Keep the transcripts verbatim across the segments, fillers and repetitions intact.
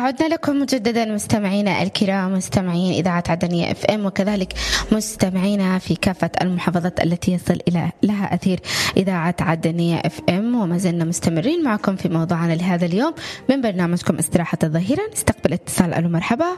عدنا لكم مجددا مستمعينا الكرام، مستمعين إذاعة عدنية اف ام، وكذلك مستمعينا في كافة المحافظات التي يصل إلى لها أثير إذاعة عدنية اف ام. وما زلنا مستمرين معكم في موضوعنا لهذا اليوم من برنامجكم استراحة الظهيرة. نستقبل اتصال. ألو مرحبا.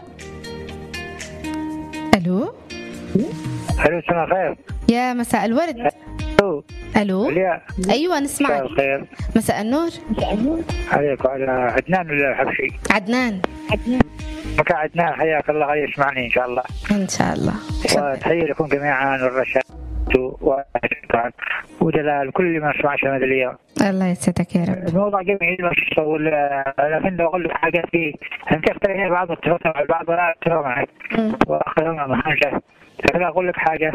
ألو ألو مساء الخير. يا مساء الورد. ألو ألو أيوة نسمعك. مساء الخير. مساء النور. عليك وعلى عدنان ولا حبشي؟ عدنان. عدنان مكان عدنان، حياك الله. غير يسمعني إن شاء الله. إن شاء الله. وتحية لكم جميعا والرشاد وعدنان ودلال كل اللي ما سمعش هذا اليوم. الله يسعدك يا رب. الموضوع جميل مش أقول، لكن لو أقول حاجة فيه أنت تختلف بعض التفاهم مع البعض ولا تفهم معك وآخرهم مع حاجة. لكن أقول لك حاجة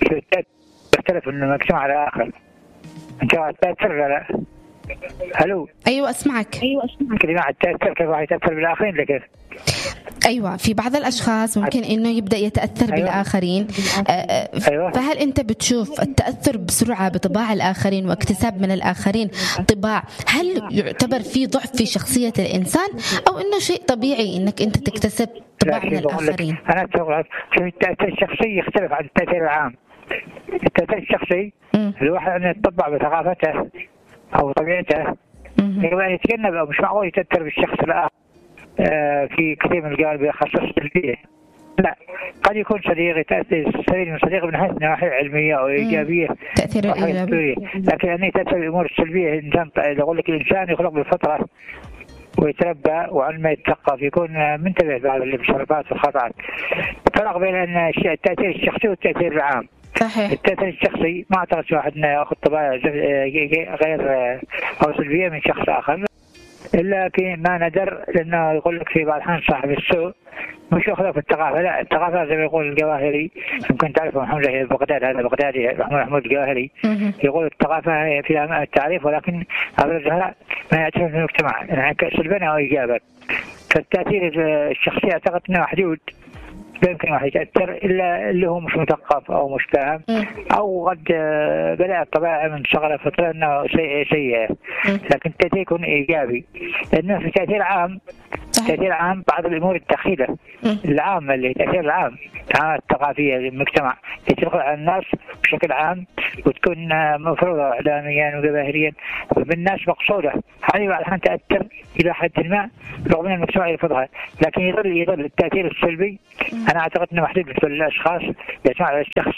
تختلف من المجتمع الآخر. أنت تأثر ولا؟ ألو أيوة أسمعك. أيوة أسمعك. كلمة تأثر كيف راح يتأثر بالآخرين لكيف؟ أيوة في بعض الأشخاص ممكن إنه يبدأ يتأثر أيوة. بالآخرين. أيوة. فهل أنت بتشوف التأثر بسرعة بطباع الآخرين واكتساب من الآخرين طباع، هل يعتبر في ضعف في شخصية الإنسان أو إنه شيء طبيعي إنك أنت تكتسب طباع من الآخرين؟ أنا أتوقع في التأثير الشخصي يختلف عن التأثير العام. التأثير الشخصي الواحد أن يتطبع بثقافته أو طبيعته يبقى يتجنب أو مش معقول يتأثر بالشخص الآخر في كثير من الجوانب بخصوص السلبية. لا، قد يكون صديق يتأثر سليم من صديق من حيث نواحي علمية أو إيجابية تأثير إيجابي، لكن أن يتأثر بالأمور السلبية. الإنسان يقول لك الإنسان يخلق بالفطرة ويتربى وعندما يتثقف يكون منتبه بعض الانحرافات والخطأات. فرق بين أن التأثير الشخصي والتأثير العام. صحيح. التأثير الشخصي ما أعتقد واحد أنه يأخذ طباع غير أو سلبية من شخص آخر، إلا في ما ندر، لأنه يقول لك في بعض الأحيان صاحب السوء مش يأخذه في الثقافة. لا، الثقافة زي ما يقول الجواهري، يمكن تعرف محمود بغداد، هذا بغدادي محمود الجواهري، يقول الثقافة فيها التعريف ولكن أبرزها ما يعترف في المجتمع يعني سلبا أو إيجابا. فالتأثير الشخصي أعتقد أنه محدود، يمكن واحد يتأثر إلا اللي هو مش مثقف أو مش فاهم أو قد بدأ الطبيعة من صغر فترة أنه سيء سيء، لكن التأثير يكون إيجابي. لأنه في تأثير عام، تأثير عام بعض الأمور الداخلية العامة اللي تأثير العام العامة الثقافية للمجتمع تدخل على الناس بشكل عام وتكون مفروضة إعلاميا وجماهيريا بالناس مقصودة. هذه بعض الأحيان تأثر إلى حد ما رغم أن المجتمع يرفضها، لكن يظل يظل التأثير السلبي أنا أعتقد أنه محدود بالنسبة للأشخاص، يعتمد على الشخص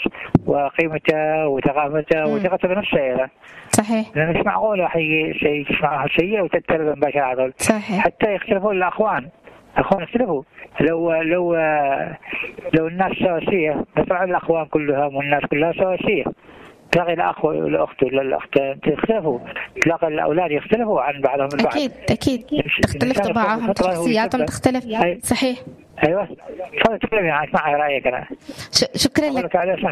وقيمته وثقافته وثقته بنفسه. صحيح. لأن مش معقول واحد يسمع شيء وتأثر مباشرة على طول. صحيح. حتى يختلفوا الأخوان، الأخوان يختلفوا. لو لو لو الناس سواسية طبعا الأخوان كلهم والناس كلها سواسية. تلاقي الأخ والأخت ولا الأخت يختلفوا، تلاقي الأولاد يختلفوا عن بعضهم البعض. أكيد أكيد تختلف طباعهم، شخصياتهم تختلف. صحيح. أيوة. تفضل تكلمي عنك، معي رأيك أنا. شكرا لك.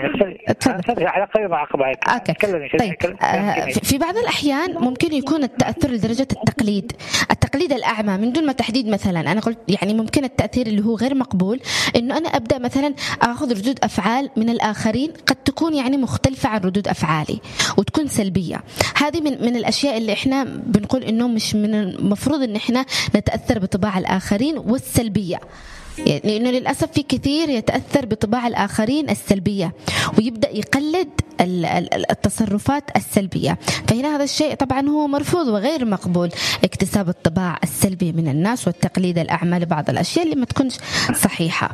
تفضل على قريب مع قبائل. طيب آه في بعض الأحيان ممكن يكون التأثر لدرجة التقليد، التقليد الأعمى من دون ما تحديد. مثلا أنا قلت يعني ممكن التأثير اللي هو غير مقبول إنه أنا أبدأ مثلا أخذ ردود أفعال من الآخرين قد تكون يعني مختلفة عن ردود أفعالي وتكون سلبية. هذه من من الأشياء اللي إحنا بنقول إنه مش من المفروض إن إحنا نتأثر بطباع الآخرين والسلبية، لأنه للأسف في كثير يتأثر بطباع الآخرين السلبية ويبدأ يقلد التصرفات السلبية. فهنا هذا الشيء طبعا هو مرفوض وغير مقبول، اكتساب الطباع السلبية من الناس والتقليد الأعمى لبعض الأشياء اللي ما تكونش صحيحة.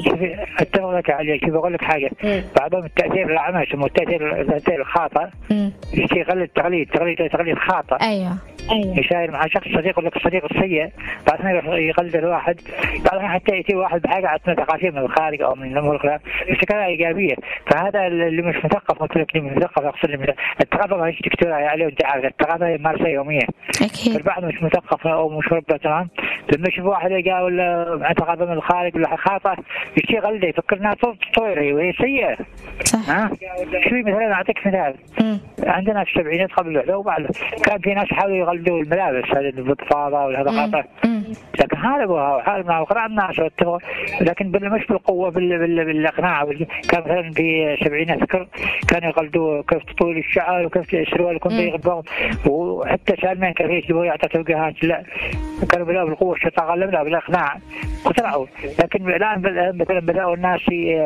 أتفق لك علي. كيف أقول لك حاجة، بعضهم التأثير الأعمى يسموه التأثير التأثير الخاطئ، يقلد التقليد تقليد تقليد خاطئ. أيوة. يشاير مع شخص صديق يقول لك الصديق السيء، بعدين يقلد الواحد، بعدين حتى يأتي واحد بحاجة عتمة ثقافية من الخارج أو من الأمور الأخرى بشكلها إيجابية. فهذا اللي مش مثقف، قلت لك اللي مثقف أقصد الثقافة ما هيش دكتورة عليه وأنت عارف الثقافة مارسة يومية. أكيد. البعض مش مثقف أو مش ربة تمام، لما يشوف واحد يجا ولا مع ثقافة من الخارج ولا خاطئ يشتي غلده يفكر إنها طويرة وهي سيئة. صح. ها؟ شوي مثلا أعطيك مثال. عندنا في السبعينات قبل الوحدة وبعد كان في ناس حاولوا يغلدوا الملابس هذه الفضفاضة وهذا خاطئ، لكن حاربوها وحاربنا وقرأ الناس واتفقوا، لكن مش بالقوة بالإقناع. كان مثلا في السبعينات ذكر كانوا يغلدوا كيف تطول الشعر وكيف السروال يكون ضيق البغض، وحتى سالمان كيف يجيبوا يعطى توجيهات. لا، كانوا بلا بالقوة والشيطان غلبنا بالإقناع وطلعوا. لكن الآن مثلا بدأوا الناس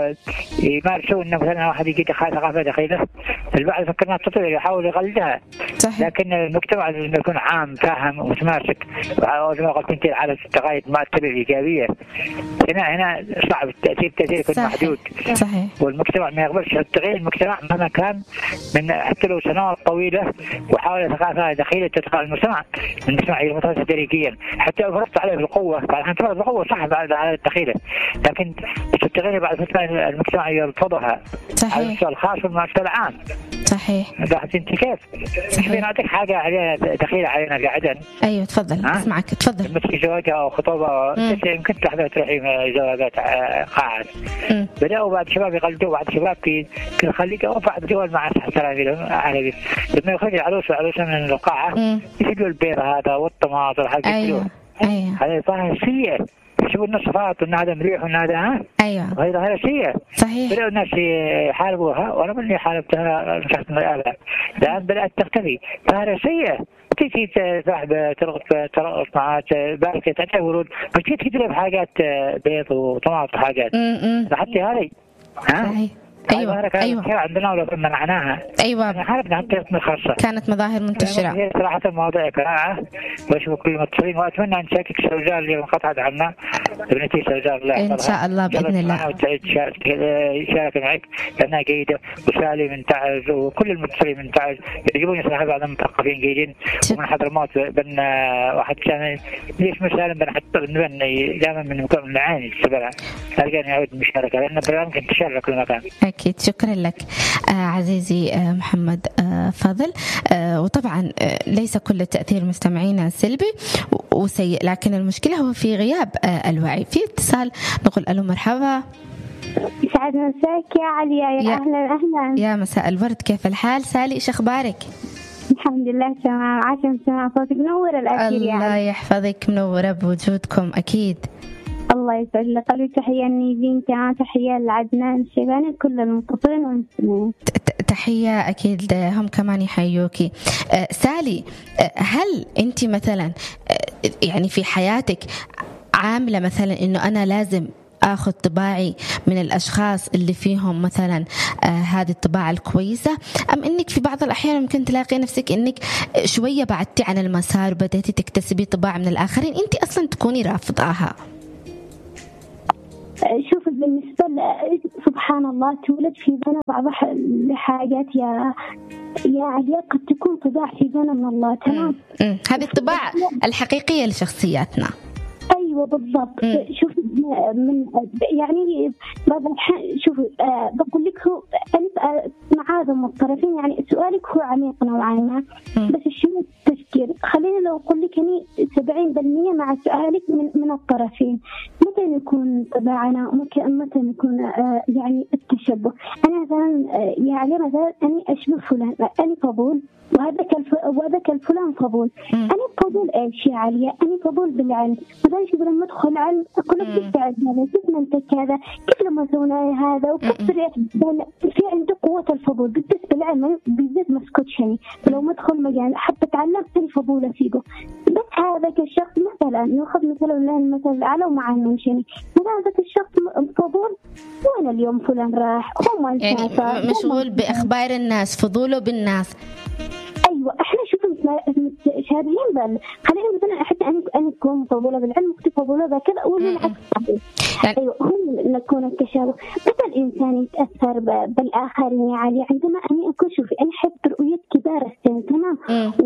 يمارسوا إنه مثلا واحد يجي دخل ثقافة دخيلة، البعض فكر إنها تطير يحاول يقلدها. لكن المجتمع لما يكون عام فاهم ومتماسك وزي ما قلت أنت على التغير المؤثرة الإيجابية، هنا هنا صعب التأثير التأثير يكون محدود. صحيح. والمجتمع ما يقبلش التغيير، المجتمع مهما كان من حتى لو سنوات طويلة وحاول ثقافة دخيلة تدخل المجتمع، المجتمع يمتص تدريجيا حتى لو فرضت عليه بالقوة، بعد أن تفرض بالقوة صح بعد على الدخيلة، لكن التغيير بعد فترة المجتمع يرفضها. صحيح. على المستوى الخاص والمستوى العام. صحيح. لاحظت أنت كيف؟ صحيح. نعطيك حاجة علينا دخيلة علينا قاعدا. أيوة تفضل أسمعك تفضل. مثل زواجها أو خطوبة يمكن تحضر تروحي زواجات قاعات. بدأوا بعض الشباب يقلدوا بعض الشباب في في الخليج أو بعض دول مع السلام عربي لما يخرج العروس والعروسة من القاعة يجيبوا البيض هذا والطماط والحاجات أيوة. أيوة. هذه ظاهرة سيئة. يشوفوا الناس صفات وإن هذا مريح وإن هذا ها. أيوة. وهي ظاهرة سيئة. صحيح. بدأوا الناس يحاربوها وأنا مني حاربتها نشاط من الآلة. الآن بدأت تختفي. ظاهرة سيئة. تيجي صاحب ترقص ترقص معاه بارك تعطيه ورود بس تيجي تضرب حاجات بيض وطماط وحاجات. حتى هذه. ها. صحيح. أيوة. أيوة. عندنا ولو منعناها. أيوة. حاربنا حتى خاصة. كانت مظاهر منتشرة. هي صراحة المواضيع قناعة وأشوف كل المتصلين وأتمنى أن نشاركك سوزان اللي انقطعت عنا ابنتي سوزان الله إن شاء الله بإذن الله. وتعيد شارك معك لأنها جيدة وسالي من تعز وكل المتصلين من تعز يجيبون صراحة بعضهم مثقفين جيدين ومن حضرموت بن واحد كان ليش مسالم بن حتى بن دائما من مكان من عيني السبلة ألقاني أعود مشاركة لأن برنامج انتشار لكل مكان. أكيد شكرا لك آه عزيزي آه محمد آه فاضل. آه وطبعا آه ليس كل تأثير مستمعينا سلبي وسيء، لكن المشكلة هو في غياب آه الوعي. في اتصال نقول ألو مرحبا. يسعد مساك يا عليا. يا, يا أهلا أهلا. يا مساء الورد، كيف الحال؟ سالي إيش أخبارك؟ الحمد لله تمام. عشان سمع صوتك منورة الأخير. الله يعني. يحفظك، منورة بوجودكم أكيد. الله يسعد لك. قالوا تحية النيفين كمان، تحية لعدنان الشيباني كل المتصلين والمستمعين. تحية أكيد هم كمان يحيوكي. أه سالي، أه هل أنت مثلا أه يعني في حياتك عاملة مثلا إنه أنا لازم أخذ طباعي من الأشخاص اللي فيهم مثلا آه هذه الطباع الكويسة، أم إنك في بعض الأحيان ممكن تلاقي نفسك إنك شوية بعدتي عن المسار وبدأتي تكتسبي طباع من الآخرين أنت أصلا تكوني رافضاها؟ شوف بالنسبة سبحان الله تولد في ذنب بعض الحاجات يا يا عليا قد تكون طباع في ذنب من الله. تمام. هذه الطباع الحقيقية لشخصياتنا. أيوة بالضبط. شوف من يعني بعض الأحيان شوف أه بقول لك هو أنت مع هذا الطرفين يعني سؤالك هو عميق نوعا ما بس شو التفكير. خلينا لو أقول لك يعني سبعين بالمية مع سؤالك من من الطرفين. متى يكون طبعنا متى يكون أه يعني التشبه. أنا مثلا أه يعني مثلا أنا أشبه فلان أنا قبول وهذا كالف وهذا كالفلان قبول. أنا قبول إيش يا عليا؟ أنا قبول بالعلم. مثلا شوف لما أدخل علم أقول لك كيف تعزنا كيف منتك هذا كيف لما سوينا هذا وكيف في عنده قوة الفضول بالنسبة للعلم بالذات مسكوت شني. لو ما أدخل مجال حتى أتعلم أنا فضولة فيه بس هذا كالشخص مثلا يأخذ مثلا المثل الأعلى ومع المنشني مثلا هذا الشخص فضول وأنا اليوم فلان راح هو ما يعني مشغول بأخبار الناس فضوله بالناس. أيوة إحنا شوف متشابهين بل خلينا مثلا حتى أنا أنا أكون فضولة بالعلم وكنت فضولة بكذا ولا العكس. أيوة هم نكون التشابه. متى الإنسان يتأثر بالآخرين يعني عندما أنا أكون شوفي أنا أحب رؤية كبار السن تمام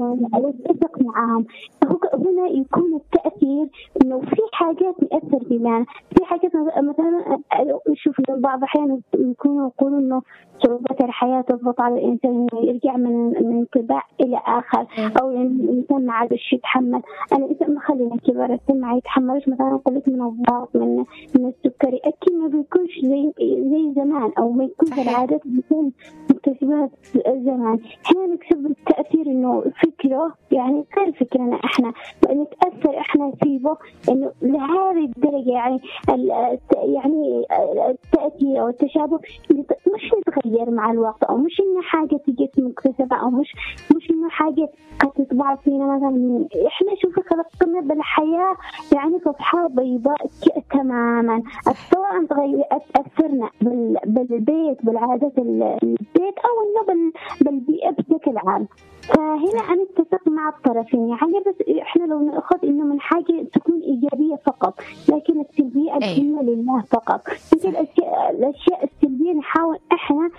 وأتفق معهم. هنا يكون التأثير إنه في حاجات يأثر بنا في حاجات مثلا شوفي بعض الأحيان يكونوا يقولوا إنه صعوبات الحياة تضغط على الإنسان يرجع من من طباع إلى آخر أو الإنسان ما عادش يتحمل. أنا الإنسان ما خلينا كبار السن ما يتحملش مثلا أقول لك من الضغط من من السكري أكيد ما بيكونش زي زي زمان أو ما يكونش العادات بتكون مكتسبات زمان. هنا نكسب التأثير إنه فكره يعني غير فكرنا إحنا نتأثر إحنا فيه إنه لهذه الدرجة يعني يعني التأثير أو التشابه مش نتغير مع الوقت، أو مش إنه حاجة تجي مكتسبة، أو مش مش إنه حاجة قد تطبع فينا مثلا. إحنا شوف خلقنا بالحياة يعني صفحة بيضاء تماما، سواء تأثرنا بالبيت بالعادات البيت أو إنه بالبيئة بشكل عام. فهنا أنا أتفق مع الطرفين يعني، بس إحنا لو نأخذ إنه من حاجة تكون إيجابية فقط، لكن السلبية الكلمة لله فقط. يمكن الأشياء, الأشياء السلبية نحاول إحنا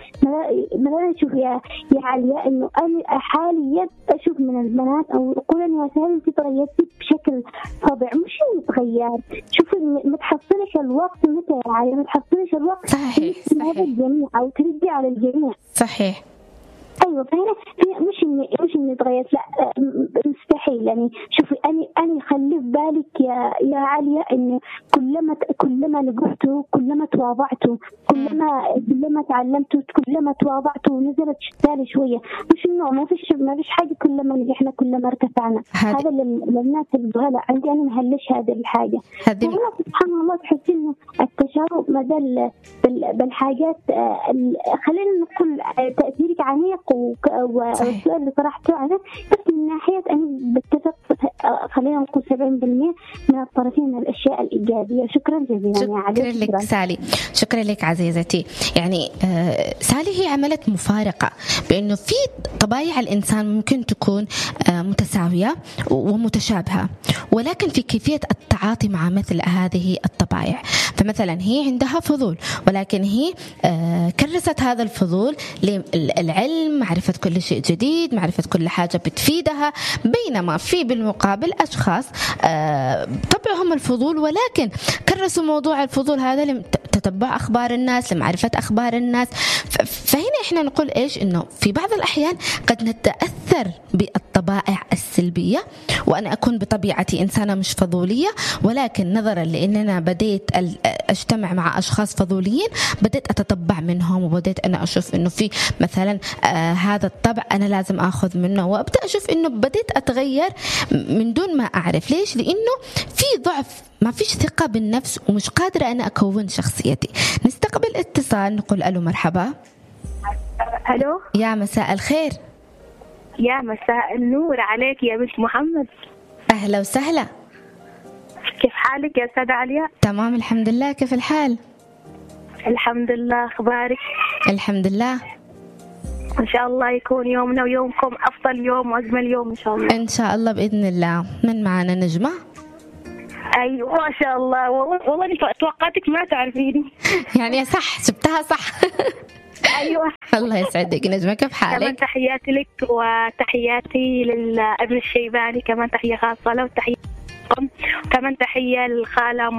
ما نشوف يا يا عليا إنه أنا حاليا أشوف من البنات أو أقول إنه مثلا تتغيرتي بشكل طبيعي، مش إنه تغير. شوف ما تحصلش الوقت متى يا عليا، ما تحصلش الوقت صحيح صحيح الجميع أو تردي على الجميع. صحيح. ايوه فهنا مش اني مش اني تغيرت، لا مستحيل. يعني شوفي انا انا خلي في بالك يا يا عليا ان كلما كلما نجحتوا كلما تواضعتوا كلما كلما تعلمتوا كلما تواضعتوا ونزلت شتالي شويه، مش انه ما فيش ما فيش حاجه كلما نجحنا كلما ارتفعنا. هذا للناس اللي عندي انا مهلش هذه الحاجه. والله سبحان الله تحس انه التشابه ما زال بالحاجات. خلينا نقول تاثيرك عميق والسؤال اللي طرحته أنا، بس من ناحية أنا بتفق خلينا نقول سبعين بالمئة من الطرفين من الأشياء الإيجابية. شكرا جزيلا شكرا, شكرا لك سالي، شكرا لك عزيزتي. يعني آه سالي هي عملت مفارقة بأنه في طبايع الإنسان ممكن تكون آه متساوية ومتشابهة، ولكن في كيفية التعاطي مع مثل هذه الطبايع. فمثلا هي عندها فضول، ولكن هي آه كرست هذا الفضول للعلم، معرفة كل شيء جديد، معرفة كل حاجة بتفيدها، بينما في بالمقابل أشخاص آه طبعهم الفضول، ولكن كرسوا موضوع الفضول هذا لتتبع أخبار الناس، لمعرفة أخبار الناس. فهنا إحنا نقول إيش، إنه في بعض الأحيان قد نتأثر بالطبائع السلبية، وأنا أكون بطبيعتي إنسانة مش فضولية، ولكن نظرا لأننا بديت أجتمع مع أشخاص فضوليين بديت أتطبع منهم، وبديت أنا أشوف إنه في مثلا آه هذا الطبع أنا لازم أخذ منه، وأبدأ أشوف إنه بديت أتغير من دون ما أعرف ليش، لأنه في ضعف، ما فيش ثقة بالنفس، ومش قادرة أنا أكون شخصيتي. نستقبل اتصال، نقول ألو مرحبا. ألو يا مساء الخير. يا مساء النور عليك يا بنت محمد. أهلا وسهلا. كيف حالك يا أستاذة عليا؟ تمام الحمد لله، كيف الحال؟ الحمد لله، أخبارك؟ الحمد لله. إن شاء الله يكون يومنا ويومكم أفضل يوم وأجمل يوم إن شاء الله. إن شاء الله بإذن الله. من معنا نجمة؟ أيوة ما شاء الله، والله والله توقعتك ما تعرفيني. يعني صح، شفتها صح. أيوة. الله يسعدك نجمة، كيف حالك؟ كمان تحياتي لك وتحياتي للابن الشيباني، كمان تحية خاصة له، وتحية كمان تحية للخالة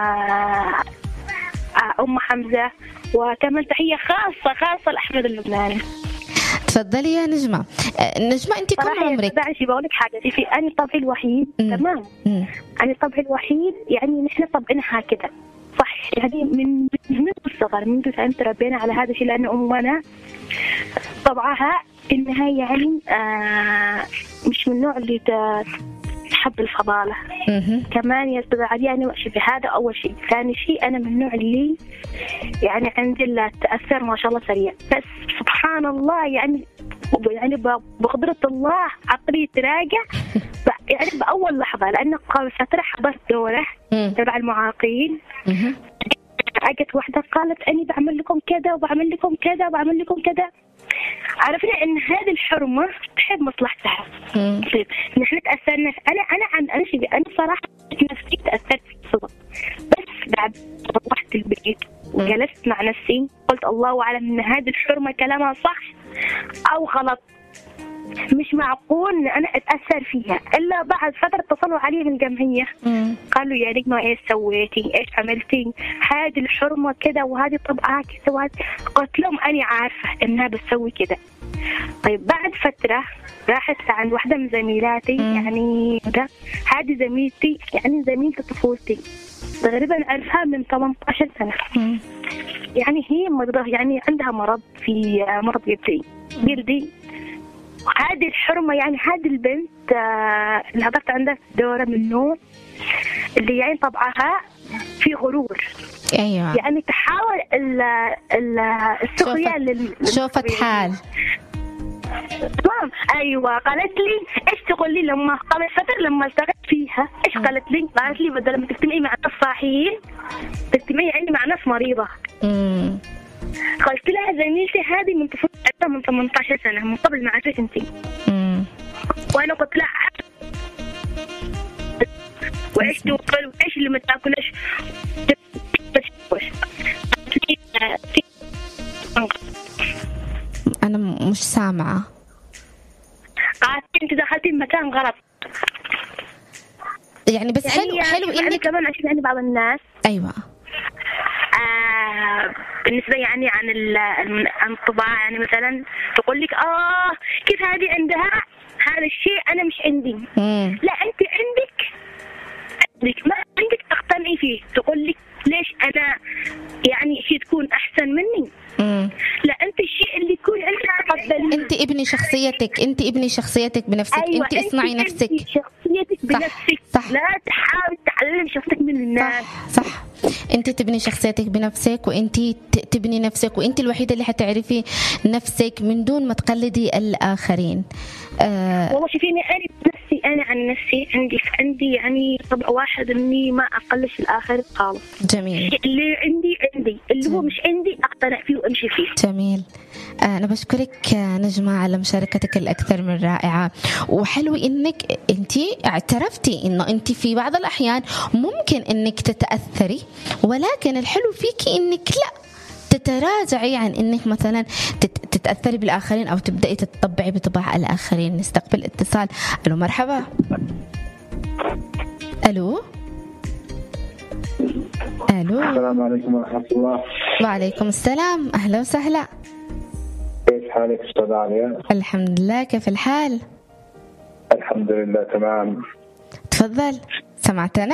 أم حمزة، وكمان تحية خاصة خاصة لأحمد اللبناني. تفضلي يا نجمة. نجمة أنت كم عمرك؟ داعش بقول لك حاجة، في أنا طبعي الوحيد. مم. تمام. مم. أنا طبعي الوحيد، يعني نحن طبعنا هكذا صح، يعني من من الصغر منذ أن تربينا على هذا الشيء، لأن أمنا طبعها إنها يعني آه مش من النوع اللي تحب الفضالة. مم. كمان يا أستاذة عليا أنا شوفي هذا أول شيء، ثاني شيء أنا من النوع اللي يعني عندي التأثر ما شاء الله سريع، بس سبحان الله يعني يعني بقدرة الله عقلي تراجع يعني بأول لحظة، لأنه قبل فترة حضرت دورة تبع المعاقين. اجت واحدة قالت أني بعمل لكم كذا وبعمل لكم كذا وبعمل لكم كذا. عرفنا إن هذه الحرمة تحب مصلحتها. طيب نحن تأثرنا، أنا أنا عن أنا شيء أنا صراحة نفسي تأثرت صدق، بس بعد روحت البيت وجلست مع نفسي قلت الله أعلم إن هذه الحرمة كلامها صح أو غلط. مش معقول إن أنا أتأثر فيها إلا بعد فترة اتصلوا علي من الجمعية. مم. قالوا يا نجمة إيش سويتي إيش عملتي، هذه الحرمة كذا وهذه طبعها كذا وهذه. قلت لهم أنا عارفة إنها بتسوي كذا. طيب بعد فترة راحت عند واحدة من زميلاتي. مم. يعني ده هذه زميلتي يعني زميلة طفولتي تقريبا أعرفها من ثمانية عشر سنة. مم. يعني هي مرضى، يعني عندها مرض في مرض جلدي جلدي هذه الحرمة. يعني هذه البنت آه اللي حضرت عندها دورة من النوع اللي يعني طبعها في غرور. أيوة. يعني تحاول ال ال السخرية لل شوفت حال. تمام. أيوة. قالت لي إيش تقول لي لما قبل فترة لما التقيت فيها إيش قالت لي؟ قالت لي بدل ما تجتمعي مع ناس صاحيين تجتمعي عندي مع ناس مريضة. امم قلت لها زميلتي هذه من طفولتها من ثمانية عشر سنة من قبل ما عرفت أنتي. امم وأنا قلت لها وإيش تقول وإيش اللي ما تاكلش. أنا مش سامعة. قالت أنت دخلتي مكان غلط. يعني بس يعني حلو حلو يعني إنك كمان عشان يعني بعض الناس. أيوة. آه بالنسبة يعني عن عن الطباع يعني مثلا تقول لك آه كيف هذه عندها هذا الشيء أنا مش عندي. مم. لا أنت عندك عندك ما عندك تقتنعي فيه. تقول لك ليش أنا يعني شيء تكون أحسن مني. مم. لا أنت الشيء اللي يكون عندك تقبليه. أنت ابني شخصيتك، أنت ابني شخصيتك بنفسك. أيوة. أنت اصنعي أنت نفسك. شخصيتك بنفسك. صح. لا تحاول تعلم شخصيتك من الناس. صح صح. أنت تبني شخصيتك بنفسك، وأنت تبني نفسك، وأنت الوحيدة اللي حتعرفي نفسك من دون ما تقلدي الآخرين. آه والله شوفيني أنا نفسي أنا عن نفسي عندي عندي يعني طبع واحد إني ما أقلش الآخر خالص. جميل. اللي عندي عندي اللي جميل. هو مش عندي أقتنع فيه وأمشي فيه. جميل. أنا بشكرك نجمة على مشاركتك الأكثر من رائعة، وحلو إنك أنتي اعترفتي إنه أنتي في بعض الأحيان ممكن إنك تتأثري، ولكن الحلو فيكي إنك لا تتراجعي عن إنك مثلا تتأثري بالآخرين أو تبدأي تتطبعي بطباع الآخرين. نستقبل اتصال. ألو مرحبا. ألو ألو. السلام عليكم ورحمة الله. وعليكم السلام. أهلا وسهلا. كيف حالك أستاذ علياء؟ الحمد لله. كيف الحال؟ الحمد لله تمام. تفضل. سمعتنا؟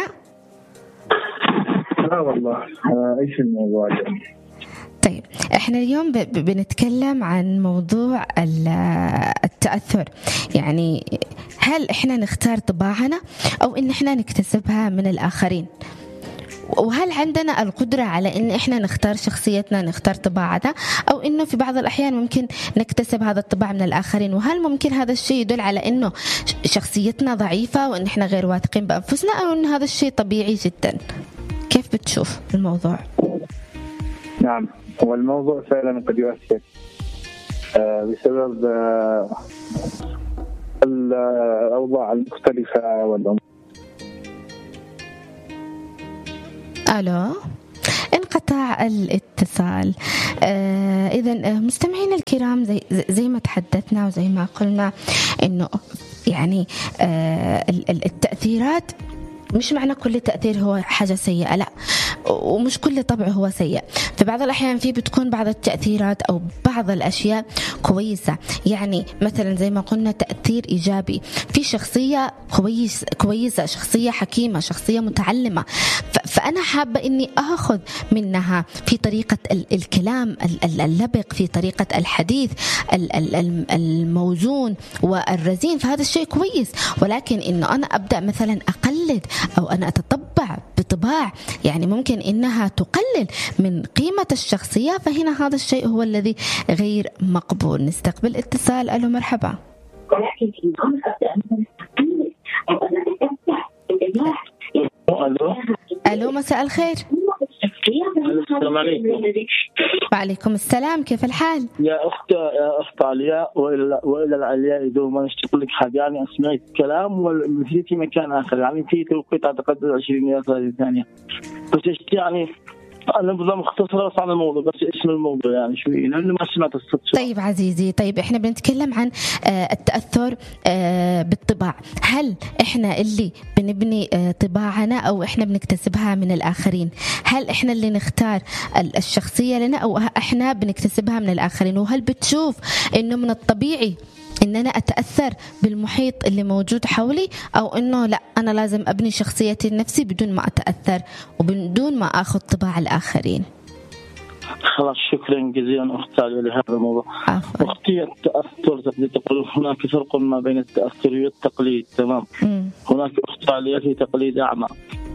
لا والله. إيش الموضوع اليوم؟ طيب احنا اليوم بنتكلم عن موضوع التأثر. يعني هل احنا نختار طباعنا او ان احنا نكتسبها من الآخرين؟ وهل عندنا القدرة على ان احنا نختار شخصيتنا، نختار طباعنا، او انه في بعض الاحيان ممكن نكتسب هذا الطباع من الآخرين؟ وهل ممكن هذا الشيء يدل على انه شخصيتنا ضعيفة وان احنا غير واثقين بأنفسنا، او ان هذا الشيء طبيعي جدا؟ كيف بتشوف الموضوع؟ نعم، هو الموضوع فعلا قد يؤثر آه بسبب آه الأوضاع المختلفة والأمور. ألو، انقطع الاتصال. آه إذا مستمعينا الكرام، زي زي ما تحدثنا وزي ما قلنا إنه يعني آه التأثيرات مش معنى كل تأثير هو حاجة سيئة، لا، ومش كل طبع هو سيء. في بعض الأحيان في بتكون بعض التأثيرات أو بعض الأشياء كويسة. يعني مثلا زي ما قلنا تأثير إيجابي في شخصية كويس كويسة، شخصية حكيمة، شخصية متعلمة، فأنا حابة إني أخذ منها في طريقة الكلام اللبق، في طريقة الحديث الموزون والرزين، فهذا الشيء كويس. ولكن إنه أنا أبدأ مثلا أقلد أو أنا أتطبع بطباع يعني ممكن إنها تقلل من قيمة الشخصية، فهنا هذا الشيء هو الذي غير مقبول. نستقبل اتصال. ألو مرحبا. ألو ألو مساء الخير. السلام عليكم. وعليكم السلام. كيف الحال؟ يا أخت يا أخت علياء، وإلى وإلى العلياء دوما أشتغل لك حاجة. يعني أسمعك كلام ومثلي في مكان آخر، يعني في توقيت أعتقد عشرين يا ثانية، بس يعني أنا بضم مختصرة بس عن الموضوع، بس اسم الموضوع يعني شوي لأنه ما سمعت الصوت. طيب عزيزي، طيب إحنا بنتكلم عن آه التأثر آه بالطباع. هل إحنا اللي بنبني آه طباعنا أو إحنا بنكتسبها من الآخرين؟ هل إحنا اللي نختار الشخصية لنا أو إحنا بنكتسبها من الآخرين؟ وهل بتشوف إنه من الطبيعي إن أنا أتأثر بالمحيط اللي موجود حولي، أو إنه لا، أنا لازم أبني شخصيتي لنفسي بدون ما أتأثر وبدون ما أخذ طباع الآخرين؟ خلاص، شكرا جزيلا أختي لهذا الموضوع. عفوا. أختي، التأثر تقدر تقول هناك فرق ما بين التأثر والتقليد. تمام. م. هناك أختي في تقليد أعمى،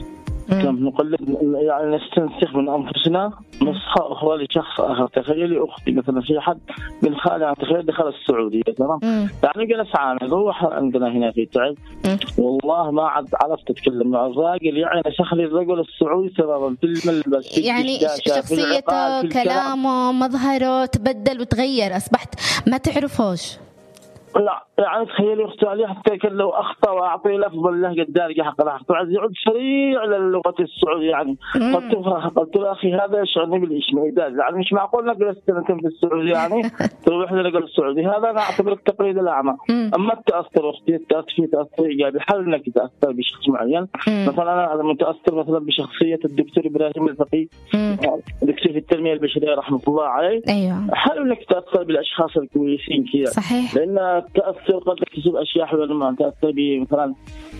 نقلد يعني نستنسخ من أنفسنا نسخة أخرى لشخص آخر. تخيلي أختي مثلا في حد من خالي عن تخيل دخل السعودية تمام يعني جلس عامل روح عندنا هنا في تعب والله ما عاد عرفت أتكلم مع الراجل يعني شخلي الرجل السعودي تماما في الملبس يعني شخصيته كلامه مظهره تبدل وتغير أصبحت ما تعرفوش. لا يعني تخيلي أختي علي حتى كان لو أخطأ وأعطي لفظ اللهجة الدارجة حق راحته عايز يعود سريع للغة السعودية يعني قلت قلت له أخي هذا يشعرني بالإشمئزاز يعني مش معقول نجلس سنتين في السعودية يعني تروح لنا السعودي هذا أنا أعتبر التقليد الأعمى. أما التأثر أختي التأثر فيه تأثر إيجابي حال إنك تأثر بشخص معين مثلا أنا متأثر مثلا بشخصية الدكتور إبراهيم الفقيه دكتور في التنمية البشرية رحمة الله عليه حال إنك تأثر بالأشخاص الكويسين كذا صحيح لأن تأثر قد تكتسب أشياء حلوة ما تأثر بمثلا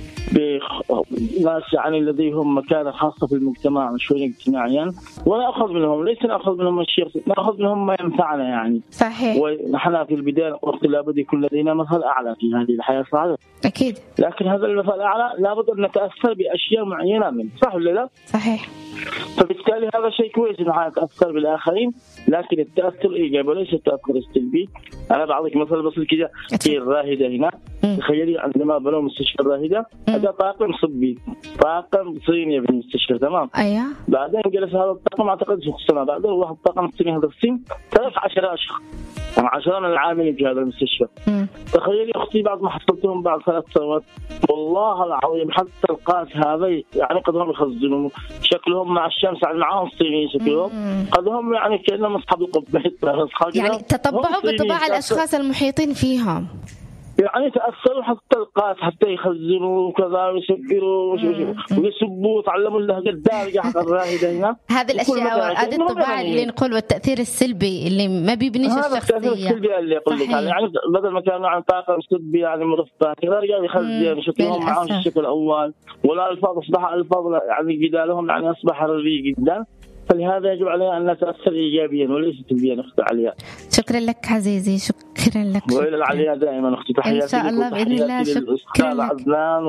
بناس يعني الذي هم مكانة خاصة في المجتمع شوية اجتماعيا ولا أخذ منهم ليس نأخذ منهم الشيء نأخذ منهم ما ينفعنا يعني صحيح. ونحن في البداية وقت لابد يكون لدينا مثل أعلى في هذه الحياة صحيح أكيد لكن هذا المثل الأعلى لابد أن نتأثر بأشياء معينة منه صح ولا لا؟ صحيح. فبالتالي هذا شيء كويس إنه نتأثر بالآخرين لكن التأثر إيجابي وليس التأثر السلبي. أنا بعطيك مثل بسيط كذا في الراهدة هنا تخيلي عندما بنوا مستشفى الراهدة هذا طاقم صبي طاقم صيني في المستشفى تمام أيوة. بعدين جلس هذا الطاقم أعتقد شخص سنة بعدين واحد طاقم الصيني هذا الصين ثلاث عشر أشخاص عشرة من العاملين في هذا المستشفى. تخيلي أختي بعد ما حصلتهم بعد ثلاث سنوات والله العظيم حتى القاس هذا يعني قدهم يخزنوا شكلهم مع الشمس يعني معاهم الصينيين شكلهم قدهم يعني كأنهم أصحاب القبة يعني تطبعوا بطباع الأشخاص المحيطين فيهم يعني تأثروا حتى القاس حتى يخزنوا وكذا ويسكروا ويسبوا وتعلموا اللهجة الدارجة حق الراهدة هنا. هذه الأشياء هذه الطباع اللي نقول والتأثير السلبي اللي ما بيبنيش الشخصية. هذا التأثير السلبي اللي يقول لك يعني بدل ما كانوا عن طاقم سلبي يعني مرفه كذا رجع يخزن شكلهم معهم الشكل الأول ولا الفاظ أصبح الفاظ يعني جدالهم يعني أصبح رغي جدا. فلهذا يجب علينا أن نتأثر إيجابيا وليس سلبيا أختي عليا. شكرا لك عزيزي شكرا لك. وإلى العليا دائما أختي تحياتي إن شاء الله بإذن الله. شكرا لك عزلان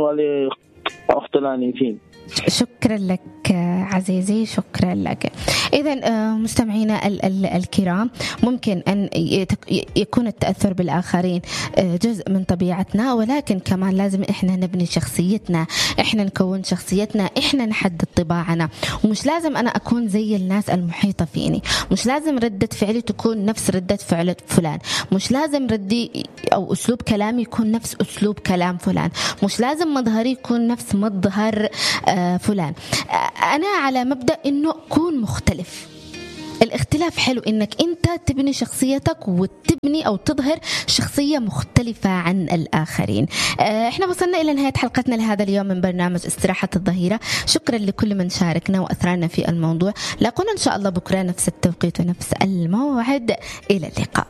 ولأختنا نيفين. شكرا لك عزيزي شكرا لك. إذن مستمعينا الكرام ممكن أن يكون التأثر بالآخرين جزء من طبيعتنا ولكن كمان لازم إحنا نبني شخصيتنا إحنا نكون شخصيتنا إحنا نحدد طباعنا ومش لازم أنا أكون زي الناس المحيطة فيني مش لازم ردة فعلي تكون نفس ردة فعل فلان مش لازم ردي أو أسلوب كلامي يكون نفس أسلوب كلام فلان مش لازم مظهري يكون نفس مظهر فلان. أنا على مبدأ إنه كون مختلف. الاختلاف حلو إنك أنت تبني شخصيتك وتبني أو تظهر شخصية مختلفة عن الآخرين. إحنا وصلنا إلى نهاية حلقتنا لهذا اليوم من برنامج استراحة الظهيرة. شكرا لكل من شاركنا وأثرنا في الموضوع. لاقونا إن شاء الله بكرة نفس التوقيت ونفس الموعد. إلى اللقاء.